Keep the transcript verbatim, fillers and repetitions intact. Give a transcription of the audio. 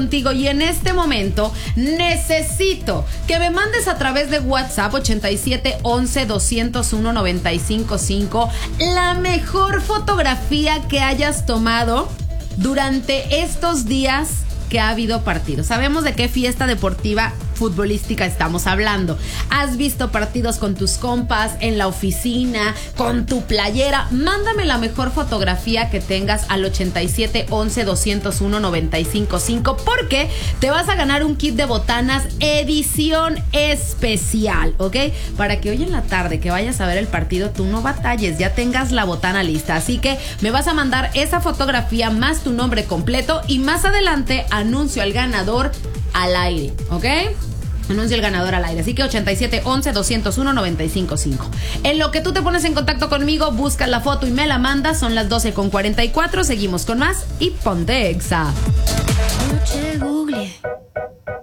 contigo y en este momento necesito que me mandes a través de WhatsApp ochenta y siete once doscientos uno noventa y cinco cinco la mejor fotografía que hayas tomado durante estos días que ha habido partidos. Sabemos de qué fiesta deportiva futbolística estamos hablando. Has visto partidos con tus compas, en la oficina, con tu playera. Mándame la mejor fotografía que tengas al ochenta y siete once doscientos uno noventa y cinco cinco porque te vas a ganar un kit de botanas edición especial, ¿ok? Para que hoy en la tarde que vayas a ver el partido tú no batalles, ya tengas la botana lista. Así que me vas a mandar esa fotografía más tu nombre completo y más adelante anuncio al ganador al aire, ¿ok? Anuncio el ganador al aire. Así que ochenta y siete once doscientos uno noventa y cinco cinco. En lo que tú te pones en contacto conmigo, buscas la foto y me la mandas. Son las doce con cuarenta y cuatro. Seguimos con más y ponte Exa.